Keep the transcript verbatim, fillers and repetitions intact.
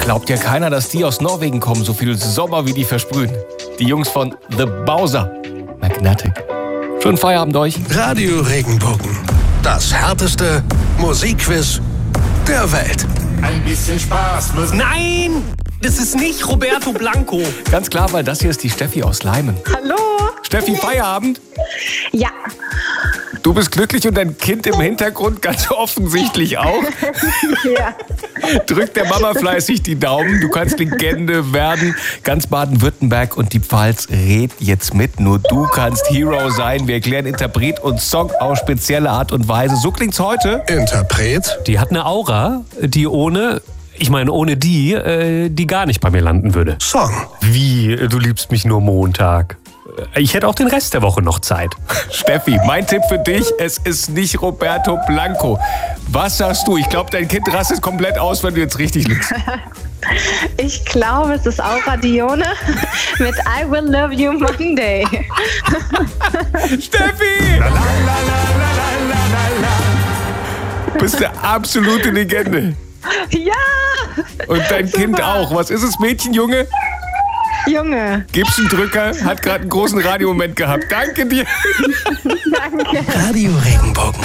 Glaubt ja keiner, dass die aus Norwegen kommen, so viel Sommer wie die versprühen. Die Jungs von The Bowser. Magnetic. Schönen Feierabend euch. Radio Regenbogen. Das härteste Musikquiz der Welt. Ein bisschen Spaß muss. Nein! Das ist nicht Roberto Blanco. Ganz klar, weil das hier ist die Steffi aus Leimen. Hallo? Steffi, Feierabend? Ja. Du bist glücklich und dein Kind im Hintergrund ganz offensichtlich auch. Ja. Drück der Mama fleißig die Daumen. Du kannst Legende werden. Ganz Baden-Württemberg und die Pfalz redet jetzt mit. Nur du kannst Hero sein. Wir erklären Interpret und Song auf spezielle Art und Weise. So klingt's heute. Interpret? Die hat eine Aura, die ohne, ich meine ohne die, äh, die gar nicht bei mir landen würde. Song. Wie, du liebst mich nur Montag? Ich hätte auch den Rest der Woche noch Zeit. Steffi, mein Tipp für dich, es ist nicht Roberto Blanco. Was sagst du? Ich glaube, dein Kind rastet komplett aus, wenn du jetzt richtig liegst. Ich glaube, es ist Aura Dione mit I Will Love You Monday. Steffi! La, la, la, la, la, la, la. Du bist eine absolute Legende. Ja! Und dein Super. Kind auch. Was ist es, Mädchen, Junge? Junge. Gib's einen Drücker, hat gerade einen großen Radiomoment gehabt. Danke dir. Danke. Radio Regenbogen.